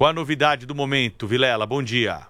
Qual a novidade do momento, Vilela? Bom dia.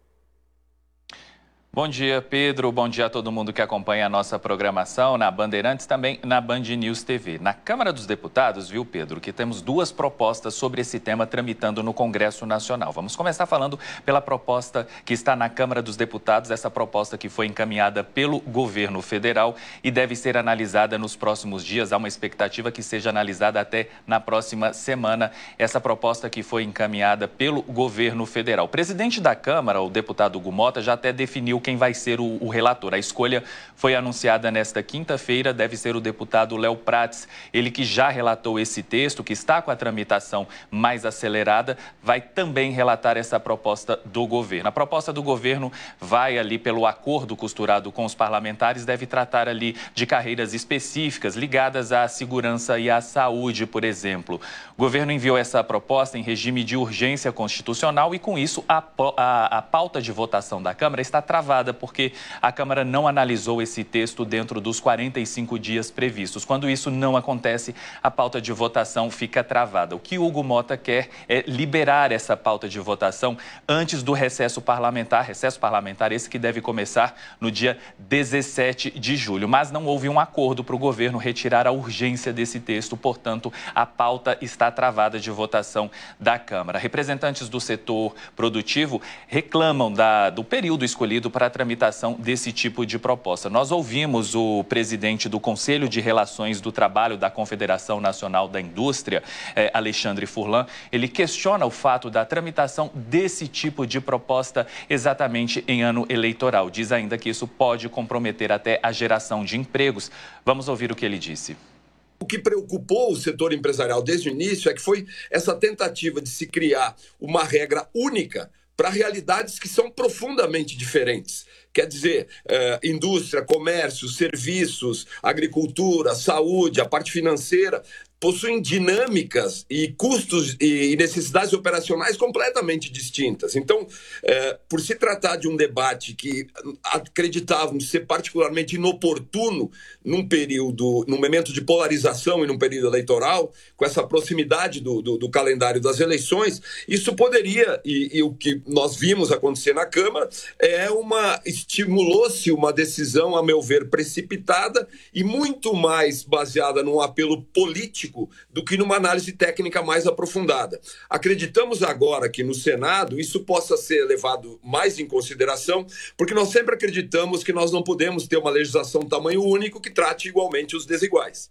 Bom dia, Pedro. Bom dia a todo mundo que acompanha a nossa programação na Bandeirantes, também na Band News TV. Na Câmara dos Deputados, viu, Pedro, que temos duas propostas sobre esse tema tramitando no Congresso Nacional. Vamos começar falando pela proposta que está na Câmara dos Deputados, essa proposta que foi encaminhada pelo governo federal e deve ser analisada nos próximos dias. Há uma expectativa que seja analisada até na próxima semana, essa proposta que foi encaminhada pelo governo federal. O presidente da Câmara, o deputado Hugo Motta, já até definiu quem vai ser o relator. A escolha foi anunciada nesta quinta-feira, deve ser o deputado Léo Prates, ele que já relatou esse texto, que está com a tramitação mais acelerada, vai também relatar essa proposta do governo. A proposta do governo vai ali pelo acordo costurado com os parlamentares, deve tratar ali de carreiras específicas ligadas à segurança e à saúde, por exemplo. O governo enviou essa proposta em regime de urgência constitucional e, com isso, a pauta de votação da Câmara está travada, porque a Câmara não analisou esse texto dentro dos 45 dias previstos. Quando isso não acontece, a pauta de votação fica travada. O que Hugo Motta quer é liberar essa pauta de votação antes do recesso parlamentar esse que deve começar no dia 17 de julho. Mas não houve um acordo para o governo retirar a urgência desse texto, portanto, a pauta está travada de votação da Câmara. Representantes do setor produtivo reclamam do período escolhido para a tramitação desse tipo de proposta. Nós ouvimos o presidente do Conselho de Relações do Trabalho da Confederação Nacional da Indústria, Alexandre Furlan. Ele questiona o fato da tramitação desse tipo de proposta exatamente em ano eleitoral. Diz ainda que isso pode comprometer até a geração de empregos. Vamos ouvir o que ele disse. O que preocupou o setor empresarial desde o início é que foi essa tentativa de se criar uma regra única para realidades que são profundamente diferentes. Quer dizer, indústria, comércio, serviços, agricultura, saúde, a parte financeira, possuem dinâmicas e custos e necessidades operacionais completamente distintas. Então, por se tratar de um debate que acreditávamos ser particularmente inoportuno num momento de polarização e num período eleitoral, com essa proximidade do calendário das eleições, isso poderia, e o que nós vimos acontecer na Câmara, estimulou-se uma decisão, a meu ver, precipitada e muito mais baseada num apelo político do que numa análise técnica mais aprofundada. Acreditamos agora que no Senado isso possa ser levado mais em consideração, porque nós sempre acreditamos que nós não podemos ter uma legislação tamanho único que trate igualmente os desiguais.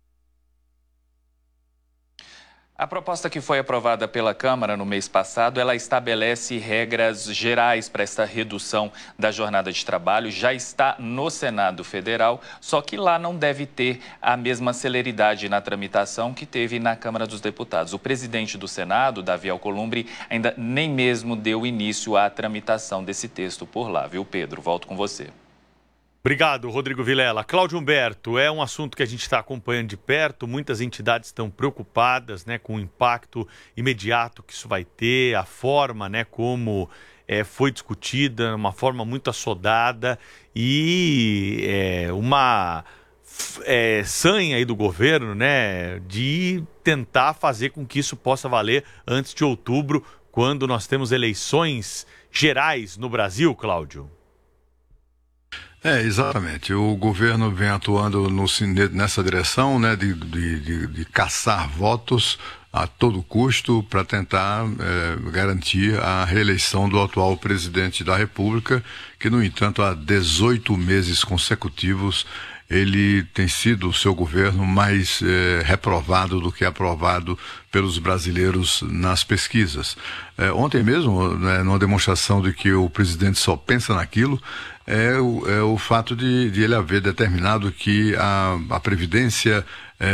A proposta que foi aprovada pela Câmara no mês passado, ela estabelece regras gerais para essa redução da jornada de trabalho. Já está no Senado Federal, só que lá não deve ter a mesma celeridade na tramitação que teve na Câmara dos Deputados. O presidente do Senado, Davi Alcolumbre, ainda nem mesmo deu início à tramitação desse texto por lá, viu, Pedro? Volto com você. Obrigado, Rodrigo Vilela. Cláudio Humberto, é um assunto que a gente está acompanhando de perto, muitas entidades estão preocupadas, né, com o impacto imediato que isso vai ter, a forma, né, como foi discutida, uma forma muito assodada e uma sanha aí do governo, né, de tentar fazer com que isso possa valer antes de outubro, quando nós temos eleições gerais no Brasil, Cláudio. Exatamente. O governo vem atuando nessa direção, né, de caçar votos a todo custo para tentar garantir a reeleição do atual presidente da República, que, no entanto, há 18 meses consecutivos ele tem sido, o seu governo, mais reprovado do que aprovado pelos brasileiros nas pesquisas. Ontem mesmo, né, numa demonstração de que o presidente só pensa naquilo, o fato de ele haver determinado que a Previdência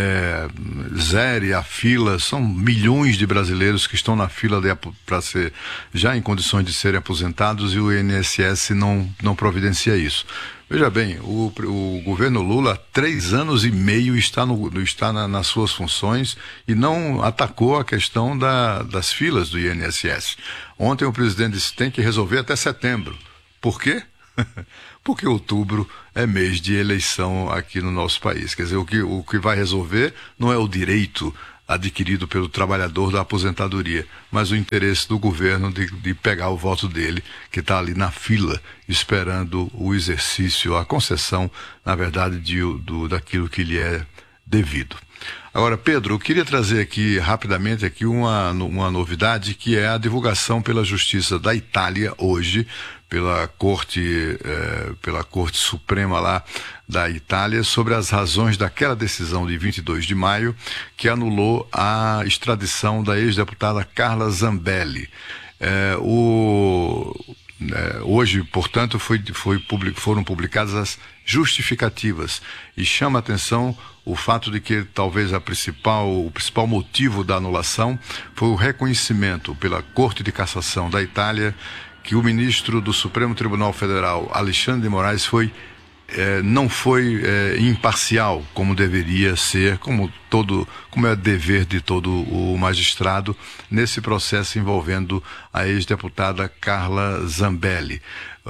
zere a fila. São milhões de brasileiros que estão na fila para ser já em condições de serem aposentados, e o INSS não providencia isso. Veja bem, o governo Lula há 3 anos e meio está nas suas funções e não atacou a questão das filas do INSS. Ontem o presidente disse que tem que resolver até setembro. Por quê? Porque outubro é mês de eleição aqui no nosso país. Quer dizer, o que vai resolver não é o direito adquirido pelo trabalhador da aposentadoria, mas o interesse do governo de pegar o voto dele, que está ali na fila, esperando o exercício, a concessão, na verdade, daquilo que lhe é devido. Agora, Pedro, eu queria trazer aqui rapidamente uma novidade, que é a divulgação pela Justiça da Itália hoje, pela Corte Suprema lá da Itália, sobre as razões daquela decisão de 22 de maio que anulou a extradição da ex-deputada Carla Zambelli. Hoje, portanto, foram publicadas as justificativas e chama a atenção o fato de que talvez o principal motivo da anulação foi o reconhecimento pela Corte de Cassação da Itália que o ministro do Supremo Tribunal Federal, Alexandre de Moraes, não foi imparcial, como deveria ser, como é dever de todo o magistrado nesse processo envolvendo a ex-deputada Carla Zambelli.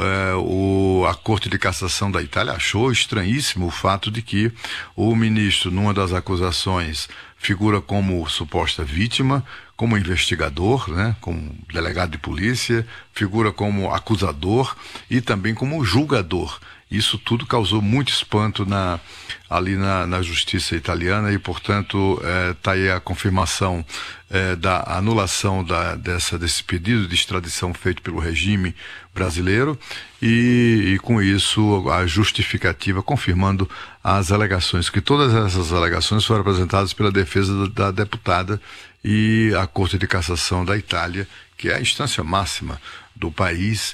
A Corte de Cassação da Itália achou estranhíssimo o fato de que o ministro, numa das acusações, figura como suposta vítima, como investigador, né, como delegado de polícia, figura como acusador e também como julgador. Isso tudo causou muito espanto ali na justiça italiana e, portanto, está aí a confirmação da anulação desse pedido de extradição feito pelo regime brasileiro e com isso, a justificativa confirmando as alegações, que todas essas alegações foram apresentadas pela defesa da deputada e a Corte de Cassação da Itália, que é a instância máxima do país,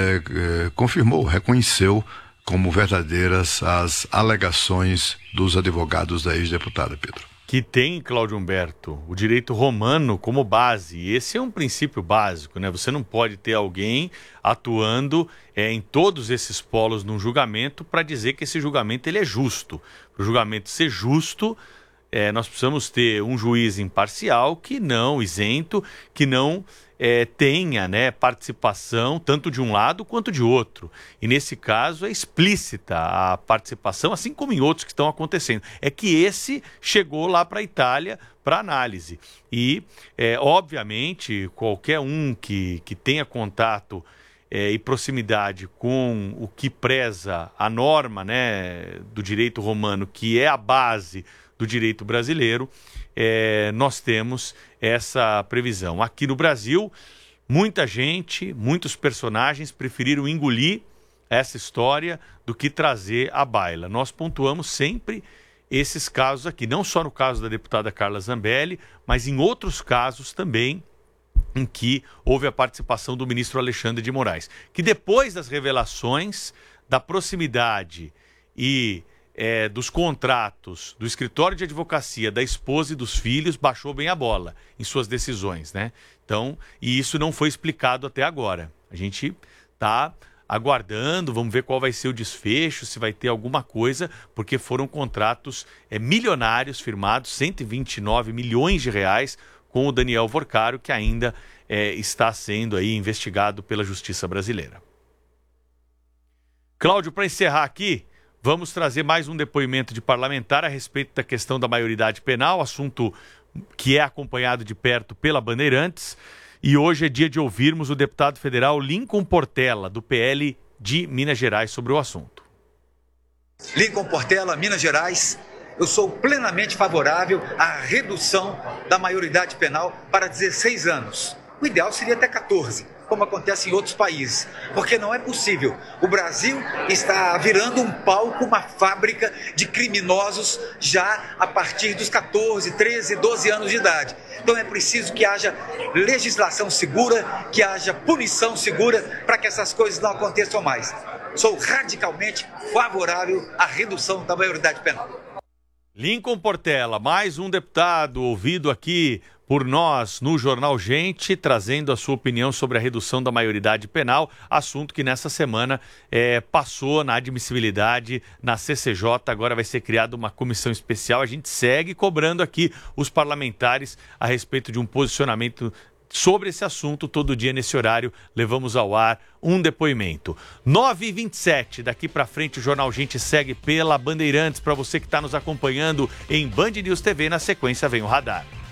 reconheceu como verdadeiras as alegações dos advogados da ex-deputada, Pedro. Que tem, Cláudio Humberto, o direito romano como base. Esse é um princípio básico, né? Você não pode ter alguém atuando em todos esses polos num julgamento para dizer que esse julgamento ele é justo. Para o julgamento ser justo, nós precisamos ter um juiz imparcial, que não isento, que não tenha, né, participação tanto de um lado quanto de outro. E nesse caso é explícita a participação, assim como em outros que estão acontecendo. É que esse chegou lá para a Itália para análise. E, obviamente, qualquer um que tenha contato e proximidade com o que preza a norma, né, do direito romano, que é a base do direito brasileiro, nós temos essa previsão. Aqui no Brasil, muita gente, muitos personagens preferiram engolir essa história do que trazer à baila. Nós pontuamos sempre esses casos aqui, não só no caso da deputada Carla Zambelli, mas em outros casos também em que houve a participação do ministro Alexandre de Moraes, que depois das revelações da proximidade e dos contratos do escritório de advocacia da esposa e dos filhos, baixou bem a bola em suas decisões, né? Então, e isso não foi explicado até agora. A gente está aguardando, vamos ver qual vai ser o desfecho, se vai ter alguma coisa, porque foram contratos milionários firmados, 129 milhões de reais, com o Daniel Vorcaro, que ainda está sendo aí investigado pela Justiça Brasileira. Cláudio, para encerrar aqui, vamos trazer mais um depoimento de parlamentar a respeito da questão da maioridade penal, assunto que é acompanhado de perto pela Bandeirantes. E hoje é dia de ouvirmos o deputado federal Lincoln Portela, do PL de Minas Gerais, sobre o assunto. Lincoln Portela, Minas Gerais. Eu sou plenamente favorável à redução da maioridade penal para 16 anos. O ideal seria até 14, como acontece em outros países, porque não é possível. O Brasil está virando um palco, uma fábrica de criminosos já a partir dos 14, 13, 12 anos de idade. Então é preciso que haja legislação segura, que haja punição segura para que essas coisas não aconteçam mais. Sou radicalmente favorável à redução da maioridade penal. Lincoln Portela, mais um deputado ouvido aqui por nós no Jornal Gente, trazendo a sua opinião sobre a redução da maioridade penal, assunto que nessa semana passou na admissibilidade na CCJ, agora vai ser criada uma comissão especial. A gente segue cobrando aqui os parlamentares a respeito de um posicionamento sobre esse assunto. Todo dia nesse horário levamos ao ar um depoimento. 9h27, daqui para frente o Jornal Gente segue pela Bandeirantes. Para você que está nos acompanhando em Band News TV, na sequência vem o Radar.